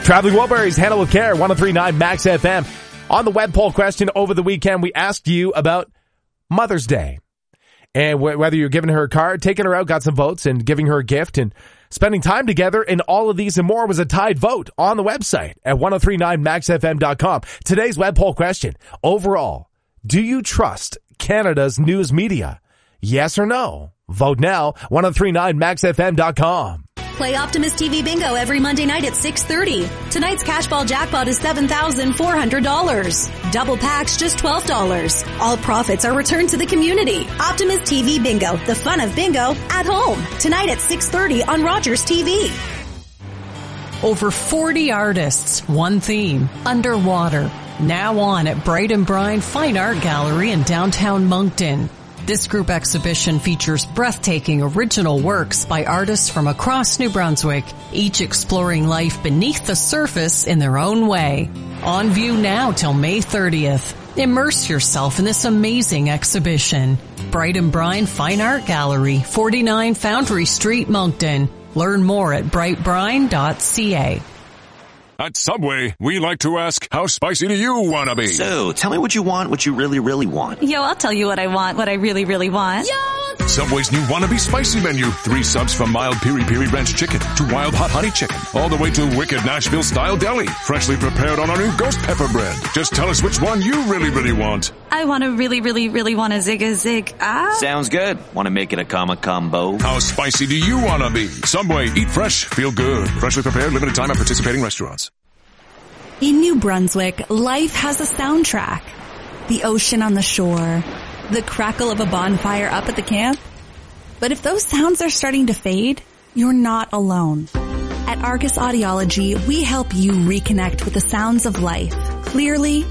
Traveling Wilburys, handle with care, 103.9 Max FM. On the web poll question over the weekend, we asked you about Mother's Day. And whether you're giving her a card, taking her out, got some votes, and giving her a gift, and spending time together, and all of these and more was a tied vote on the website at 1039maxfm.com. Today's web poll question, overall, do you trust Canada's news media? Yes or no? Vote now, 1039maxfm.com. Play Optimus TV Bingo every Monday night at 6:30. Tonight's cash ball jackpot is $7,400. Double packs just $12. All profits are returned to the community. Optimus TV Bingo, the fun of bingo at home. Tonight at 6:30 on Rogers TV. Over 40 artists, one theme, underwater. Now on at Bright and Brine Fine Art Gallery in downtown Moncton. This group exhibition features breathtaking original works by artists from across New Brunswick, each exploring life beneath the surface in their own way. On view now till May 30th. Immerse yourself in this amazing exhibition. Bright and Brine Fine Art Gallery, 49 Foundry Street, Moncton. Learn more at brightbrine.ca. At Subway, we like to ask, how spicy do you want to be? So, tell me what you want, what you really, really want. Yo, I'll tell you what I want, what I really, really want. Yo! Subway's new Wannabe Spicy menu. 3 subs from mild piri-piri ranch chicken to wild hot honey chicken. All the way to wicked Nashville-style deli. Freshly prepared on our new ghost pepper bread. Just tell us which one you really, really want. I want to really, really, really want a zig. Sounds good. Want to make it a combo? How spicy do you want to be? Subway, eat fresh, feel good. Freshly prepared, limited time at participating restaurants. In New Brunswick, life has a soundtrack. The ocean on the shore, the crackle of a bonfire up at the camp. But if those sounds are starting to fade, you're not alone. At Argus Audiology, we help you reconnect with the sounds of life, clearly